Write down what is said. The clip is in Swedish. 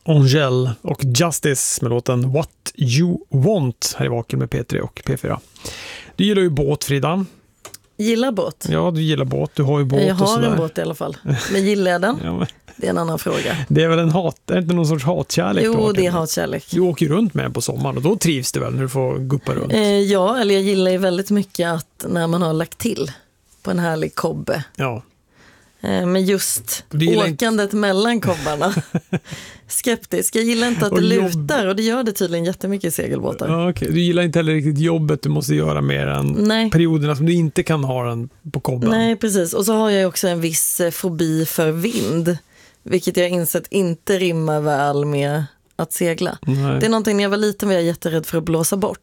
Angel och Justice med låten What You Want här i Vaken med P3 och P4. Du gillar ju båt, Frida. Gillar båt? Ja, du gillar båt. Du har ju båt. Jag har och sådär. en båt i alla fall. Men gillar jag den? Ja, men... Det är en annan fråga. Det är väl är det inte någon sorts hatkärlek? Jo, det är hatkärlek. Du åker runt med på sommaren och då trivs du väl när du får guppa runt? Ja, eller jag gillar ju väldigt mycket att när man har lagt till på en härlig kobbe. Ja. Men just åkandet mellan kobbarna. Skeptisk. Jag gillar inte att det lutar och det gör det tydligen jättemycket i segelbåtar. Ja, okay. Du gillar inte heller riktigt jobbet du måste göra mer än perioderna som du inte kan ha den på kobben. Nej, precis. Och så har jag också en viss fobi för vind. Vilket jag insett inte rimmar väl med att segla. Nej. Det är någonting när jag var liten var jag jätterädd för att blåsa bort.